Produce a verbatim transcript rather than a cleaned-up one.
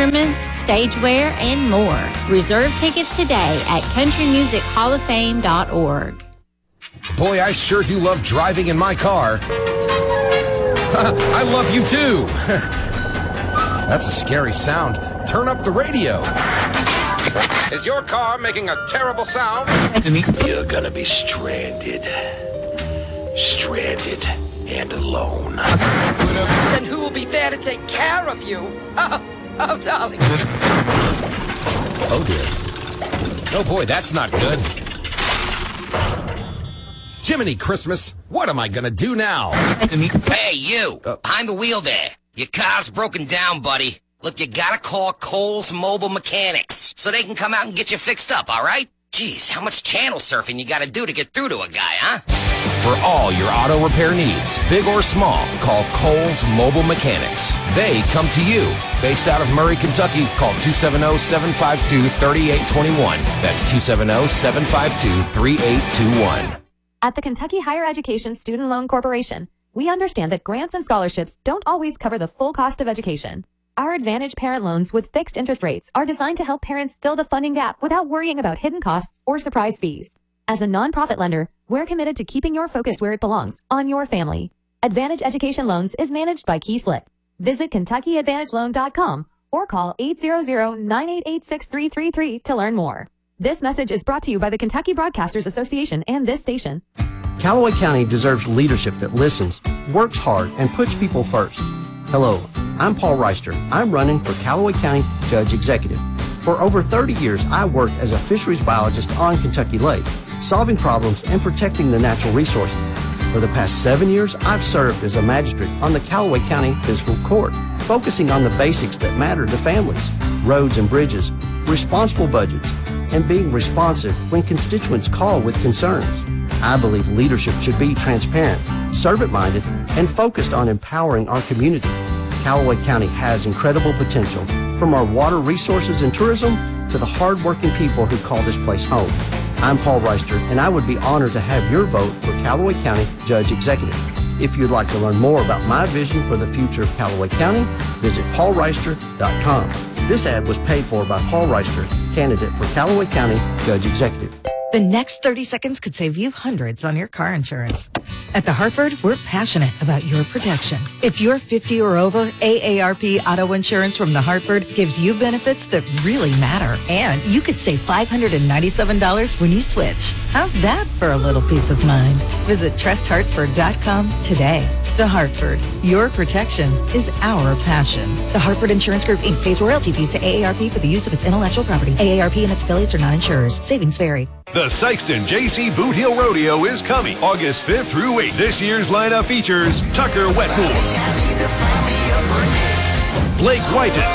instruments, stageware, and more. Reserve tickets today at country music hall of fame dot org. Boy, I sure do love driving in my car. I love you too. That's a scary sound. Turn up the radio. Is your car making a terrible sound? You're gonna be stranded. Stranded and alone. Then who will be there to take care of you? Oh, oh darling. Oh, dear. Oh, boy, that's not good. Jiminy Christmas, what am I gonna do now? Hey, you! Uh, behind the wheel there. Your car's broken down, buddy. Look, you gotta call Cole's Mobile Mechanics so they can come out and get you fixed up, all right? Jeez, how much channel surfing you gotta do to get through to a guy, huh? For all your auto repair needs, big or small, call Cole's Mobile Mechanics. They come to you. Based out of Murray, Kentucky, call two seven zero, seven five two, three eight two one. That's two seven zero, seven five two, three eight two one. At the Kentucky Higher Education Student Loan Corporation, we understand that grants and scholarships don't always cover the full cost of education. Our Advantage Parent Loans with fixed interest rates are designed to help parents fill the funding gap without worrying about hidden costs or surprise fees. As a nonprofit lender, we're committed to keeping your focus where it belongs, on your family. Advantage Education Loans is managed by Key Slick. Visit Kentucky Advantage Loan dot com or call eight hundred, nine eight eight, six three three three to learn more. This message is brought to you by the Kentucky Broadcasters Association and this station. Callaway County deserves leadership that listens, works hard, and puts people first. Hello, I'm Paul Reister. I'm running for Callaway County Judge Executive. For over thirty years, I worked as a fisheries biologist on Kentucky Lake, solving problems and protecting the natural resources. For the past seven years, I've served as a magistrate on the Callaway County Fiscal Court, focusing on the basics that matter to families, roads and bridges, responsible budgets, and being responsive when constituents call with concerns. I believe leadership should be transparent, servant-minded, and focused on empowering our community. Callaway County has incredible potential, from our water resources and tourism to the hard-working people who call this place home. I'm Paul Reister, and I would be honored to have your vote for Callaway County Judge Executive. If you'd like to learn more about my vision for the future of Callaway County, visit paul reister dot com. This ad was paid for by Paul Reister, candidate for Callaway County Judge Executive. The next thirty seconds could save you hundreds on your car insurance. At The Hartford, we're passionate about your protection. If you're fifty or over, A A R P Auto Insurance from The Hartford gives you benefits that really matter. And you could save five hundred ninety-seven dollars when you switch. How's that for a little peace of mind? Visit trust hartford dot com today. The Hartford, your protection is our passion. The Hartford Insurance Group, Incorporated pays royalty fees to A A R P for the use of its intellectual property. A A R P and its affiliates are not insurers. Savings vary. The Sykeston J C Boot Heel Rodeo is coming August fifth through eighth. This year's lineup features Tucker Wetmore, Blake Whiten,